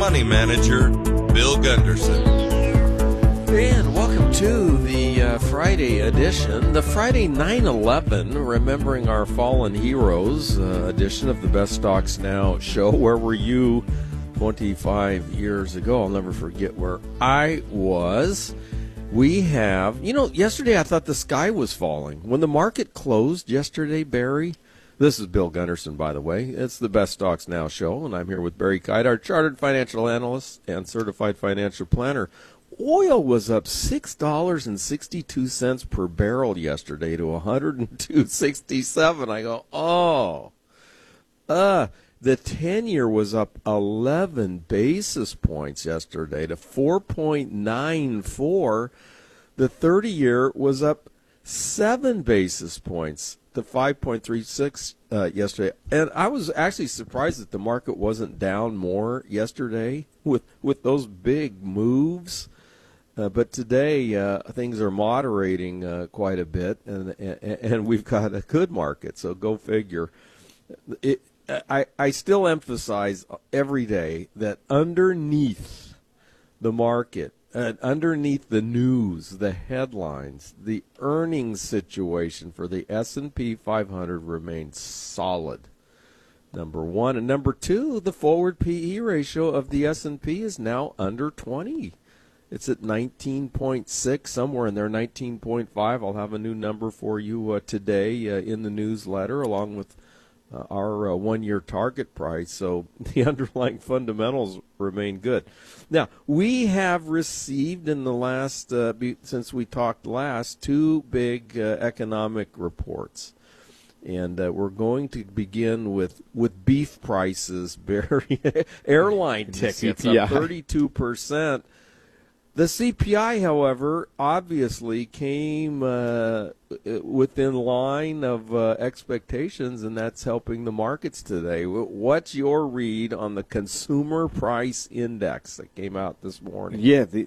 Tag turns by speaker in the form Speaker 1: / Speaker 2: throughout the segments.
Speaker 1: Money Manager, Bill Gunderson.
Speaker 2: And welcome to the Friday edition, the Friday 9/11, remembering our fallen heroes edition of the Best Stocks Now show. Where were you 25 years ago? I'll never forget where I was. We have, yesterday I thought the sky was falling. When the market closed yesterday, Barry, this is Bill Gunderson, by the way. It's the Best Stocks Now show, and I'm here with Barry Kite, our chartered financial analyst and certified financial planner. Oil was up $6.62 per barrel yesterday to $102.67. I go, the 10-year was up 11 basis points yesterday to 4.94. The 30-year was up 7 basis points to 5.36 yesterday. And I was actually surprised that the market wasn't down more yesterday with those big moves. But today things are moderating quite a bit, and we've got a good market, so go figure. I still emphasize every day that underneath the market, underneath the news, the headlines, the earnings situation for the S&P 500 remains solid. Number one. And number two, the forward PE ratio of the S&P is now under 20. It's at 19.6, somewhere in there, 19.5. I'll have a new number for you today in the newsletter, along with our one-year target price. So the underlying fundamentals remain good. Now, we have received in the last, since we talked last, two big economic reports. And we're going to begin with beef prices, Barry. Airline tickets up 32%. The CPI, however, obviously came within line of expectations, and that's helping the markets today. What's your read on the Consumer Price Index that came out this morning?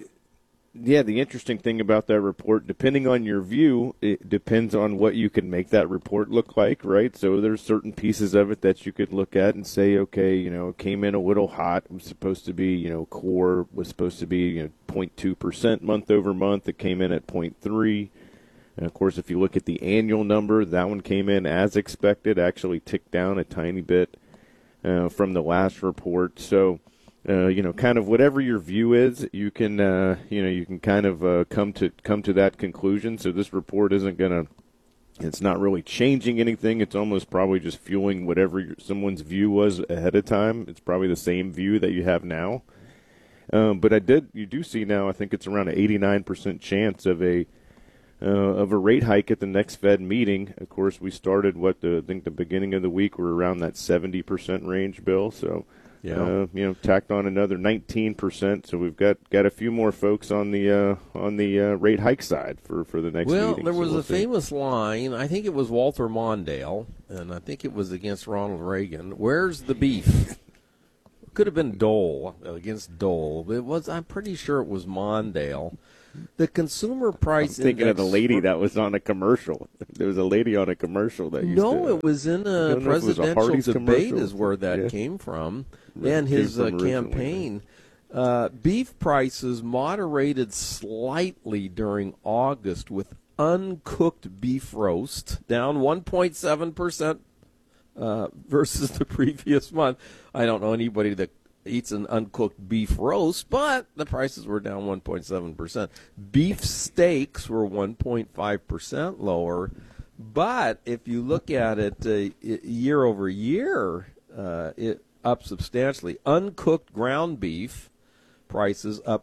Speaker 3: The interesting thing about that report, depending on your view, it depends on what you can make that report look like, right? So there's certain pieces of it that you could look at and say, okay, it came in a little hot. It was supposed to be, core was supposed to be, 0.2% month over month. It came in at 0.3. And, of course, if you look at the annual number, that one came in as expected, actually ticked down a tiny bit from the last report. So, kind of whatever your view is, you can, you can kind of come to that conclusion. So this report isn't it's not really changing anything. It's almost probably just fueling whatever someone's view was ahead of time. It's probably the same view that you have now. But you do see now, I think it's around an 89% chance of a rate hike at the next Fed meeting. Of course, we started I think the beginning of the week we're around that 70% range, Bill. So. Yeah. Tacked on another 19%, so we've got a few more folks on the rate hike side for the next meeting.
Speaker 2: Well, there was a famous line. I think it was Walter Mondale, and I think it was against Ronald Reagan. Where's the beef? Could have been Dole against Dole. I'm pretty sure it was Mondale. The Consumer Price
Speaker 3: I'm thinking
Speaker 2: Index
Speaker 3: of the lady that was on a commercial. There was a lady on a commercial that used to...
Speaker 2: No, it was in a presidential debate is where that came from, and his campaign. Beef prices moderated slightly during August with uncooked beef roast down 1.7% versus the previous month. I don't know anybody that eats an uncooked beef roast, but the prices were down 1.7%. Beef steaks were 1.5% lower, but if you look at it year over year, it up substantially. Uncooked ground beef prices up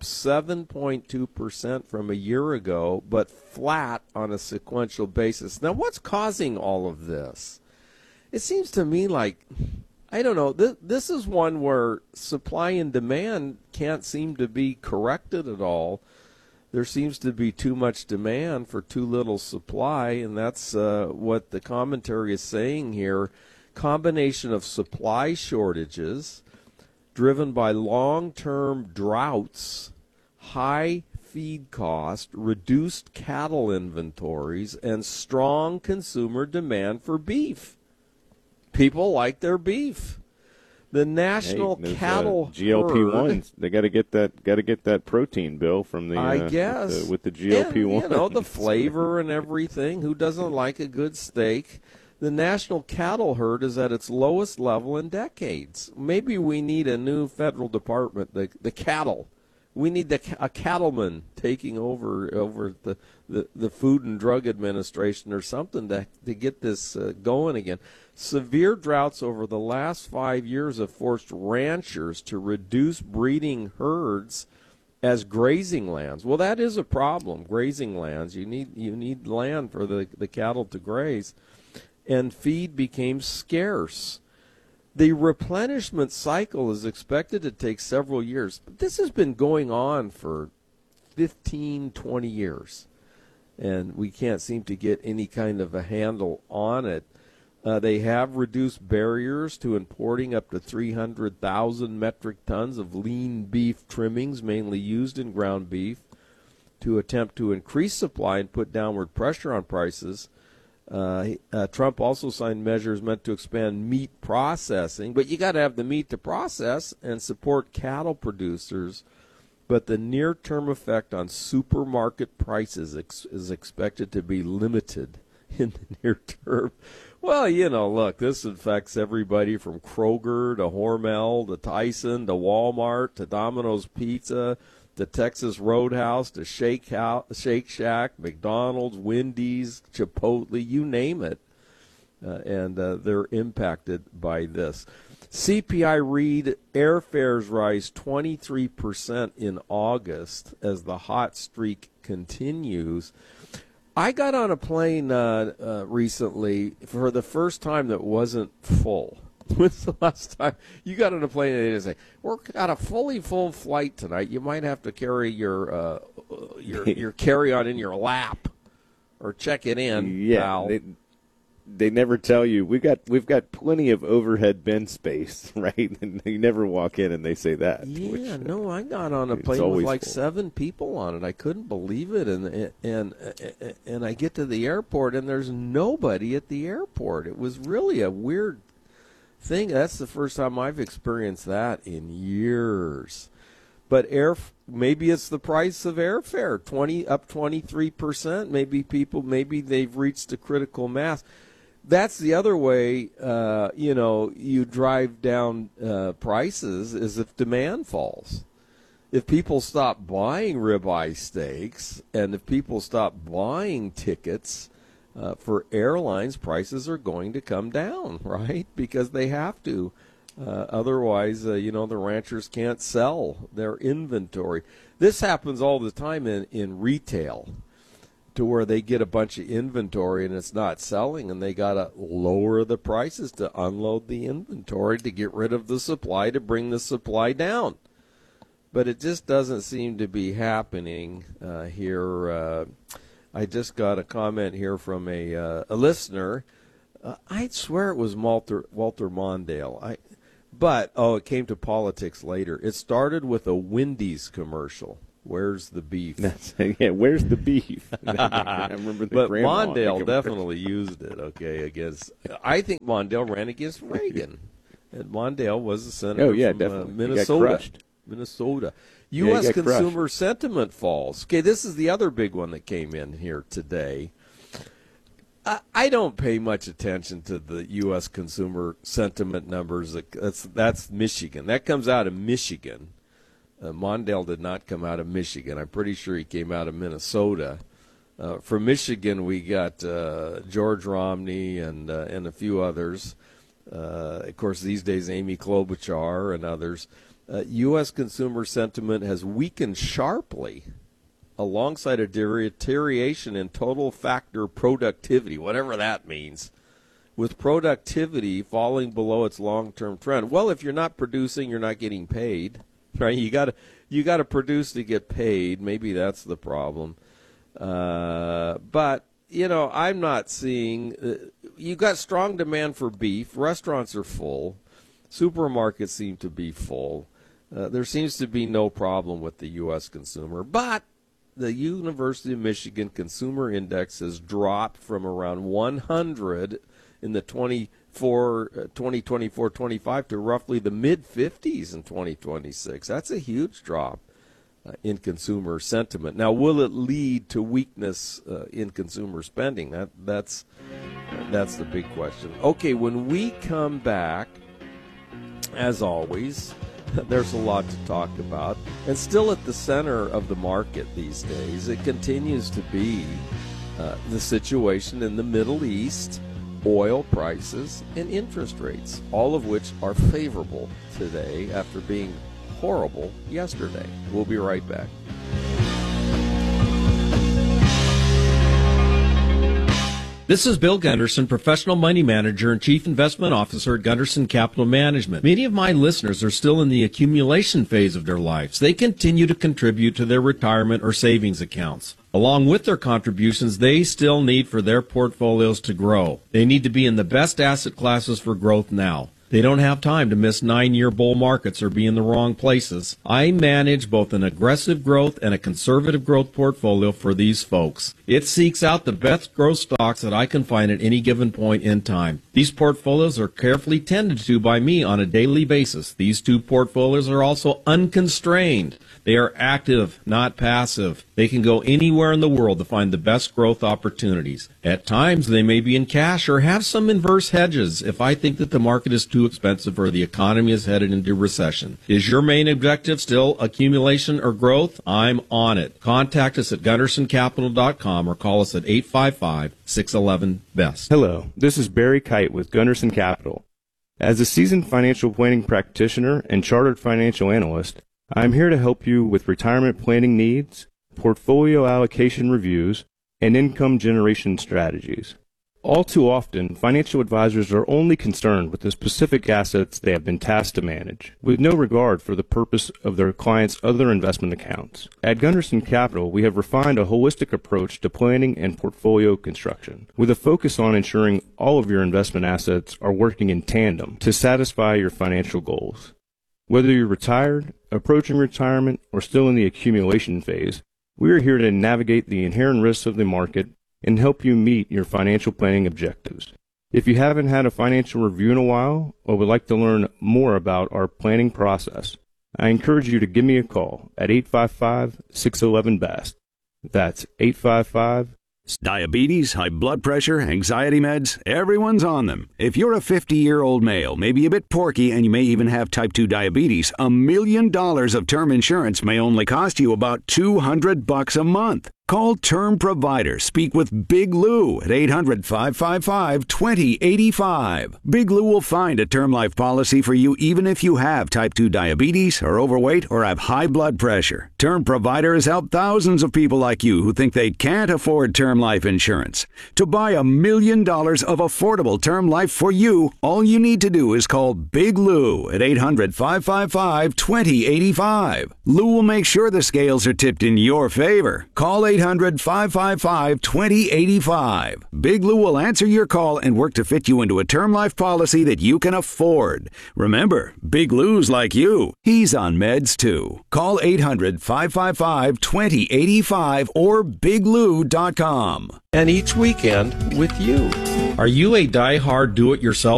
Speaker 2: 7.2% from a year ago, but flat on a sequential basis. Now, what's causing all of this? It seems to me like, I don't know, this is one where supply and demand can't seem to be corrected at all. There seems to be too much demand for too little supply, and that's what the commentary is saying here. Combination of supply shortages driven by long-term droughts, high feed cost, reduced cattle inventories, and strong consumer demand for beef. People like their beef. The National Cattle
Speaker 3: GLP-1s. They got to get that protein, Bill, from the
Speaker 2: I guess
Speaker 3: with the GLP-1.
Speaker 2: And, the flavor and everything. Who doesn't like a good steak? The national cattle herd is at its lowest level in decades. Maybe we need a new federal department, the cattle. We need a cattleman taking over the Food and Drug Administration or something to get this going again. Severe droughts over the last 5 years have forced ranchers to reduce breeding herds as grazing lands. Well, that is a problem, grazing lands. You need land for the cattle to graze. And feed became scarce. The replenishment cycle is expected to take several years. But this has been going on for 15, 20 years. And we can't seem to get any kind of a handle on it. They have reduced barriers to importing up to 300,000 metric tons of lean beef trimmings, mainly used in ground beef, to attempt to increase supply and put downward pressure on prices. Trump also signed measures meant to expand meat processing, but you got to have the meat to process and support cattle producers. But the near-term effect on supermarket prices is expected to be limited in the near term. Well, look, this affects everybody from Kroger to Hormel to Tyson to Walmart to Domino's Pizza to Texas Roadhouse to Shake Shack, McDonald's, Wendy's, Chipotle, you name it. And they're impacted by this. CPI read airfares rise 23% in August as the hot streak continues. I got on a plane recently for the first time that wasn't full. When's the last time you got on a plane and they say, "We're got a fully full flight tonight. You might have to carry your carry-on in your lap or check it in."
Speaker 3: Yeah,
Speaker 2: pal.
Speaker 3: They never tell you we've got plenty of overhead bin space, right? And you never walk in and they say that.
Speaker 2: Yeah, no, I got on a plane with like 7 people on it. I couldn't believe it, and I get to the airport and there's nobody at the airport. It was really a weird thing. That's the first time I've experienced that in years. But maybe it's the price of airfare, up 23%. Maybe they've reached a critical mass. That's the other way, you drive down prices is if demand falls. If people stop buying ribeye steaks and if people stop buying tickets for airlines, prices are going to come down, right? Because they have to. Otherwise, the ranchers can't sell their inventory. This happens all the time in retail, to where they get a bunch of inventory and it's not selling, and they got to lower the prices to unload the inventory to get rid of the supply to bring the supply down. But it just doesn't seem to be happening here. I just got a comment here from a listener. I'd swear it was Walter Mondale. But it came to politics later. It started with a Wendy's commercial. Where's the beef?
Speaker 3: Where's the beef? I remember the
Speaker 2: but
Speaker 3: grandma.
Speaker 2: Mondale definitely used it, against. I think Mondale ran against Reagan. And Mondale was a senator from
Speaker 3: definitely.
Speaker 2: Minnesota. U.S. consumer sentiment falls. Okay, this is the other big one that came in here today. I don't pay much attention to the U.S. consumer sentiment numbers. That's Michigan. That comes out of Michigan. Mondale did not come out of Michigan. I'm pretty sure he came out of Minnesota. From Michigan, we got George Romney and a few others. Of course, these days, Amy Klobuchar and others. U.S. consumer sentiment has weakened sharply alongside a deterioration in total factor productivity, whatever that means, with productivity falling below its long-term trend. Well, if you're not producing, you're not getting paid, right? You got to produce to get paid. Maybe that's the problem. But I'm not seeing. You got strong demand for beef. Restaurants are full. Supermarkets seem to be full. There seems to be no problem with the U.S. consumer, but the University of Michigan Consumer Index has dropped from around 100 in the for 2024-25 to roughly the mid-50s in 2026. That's a huge drop in consumer sentiment. Now, will it lead to weakness in consumer spending? That's the big question. Okay, when we come back, as always, there's a lot to talk about. And still at the center of the market these days, it continues to be the situation in the Middle East, oil prices, and interest rates, all of which are favorable today after being horrible yesterday. We'll be right back.
Speaker 4: This is Bill Gunderson, Professional Money Manager and Chief Investment Officer at Gunderson Capital Management. Many of my listeners are still in the accumulation phase of their lives. They continue to contribute to their retirement or savings accounts. Along with their contributions, they still need for their portfolios to grow. They need to be in the best asset classes for growth now. They don't have time to miss 9-year bull markets or be in the wrong places. I manage both an aggressive growth and a conservative growth portfolio for these folks. It seeks out the best growth stocks that I can find at any given point in time. These portfolios are carefully tended to by me on a daily basis. These two portfolios are also unconstrained. They are active, not passive. They can go anywhere in the world to find the best growth opportunities. At times, they may be in cash or have some inverse hedges if I think that the market is too expensive or the economy is headed into recession. Is your main objective still accumulation or growth? I'm on it. Contact us at GundersonCapital.com or call us at 855-611-BEST.
Speaker 3: Hello, this is Barry Kite with Gunderson Capital. As a seasoned financial planning practitioner and chartered financial analyst, I'm here to help you with retirement planning needs, portfolio allocation reviews, and income generation strategies. All too often, financial advisors are only concerned with the specific assets they have been tasked to manage, with no regard for the purpose of their clients' other investment accounts. At Gunderson Capital, we have refined a holistic approach to planning and portfolio construction, with a focus on ensuring all of your investment assets are working in tandem to satisfy your financial goals. Whether you're retired, approaching retirement, or still in the accumulation phase, we are here to navigate the inherent risks of the market and help you meet your financial planning objectives. If you haven't had a financial review in a while or would like to learn more about our planning process, I encourage you to give me a call at 855-611-BEST. That's 855
Speaker 5: Diabetes, high blood pressure, anxiety meds, everyone's on them. If you're a 50-year-old male, maybe a bit porky, and you may even have type 2 diabetes, $1 million of term insurance may only cost you about $200 a month. Call Term Provider. Speak with Big Lou at 800-555-2085. Big Lou will find a term life policy for you even if you have type 2 diabetes, are overweight, or have high blood pressure. Term Provider has helped thousands of people like you who think they can't afford term life insurance. To buy $1 million of affordable term life for you, all you need to do is call Big Lou at 800-555-2085. Lou will make sure the scales are tipped in your favor. Call 800-555-2085. Big Lou will answer your call and work to fit you into a term life policy that you can afford. Remember, Big Lou's like you. He's on meds too. Call 800-555-2085 or biglou.com.
Speaker 2: And each weekend with you.
Speaker 4: Are you a die-hard do-it-yourself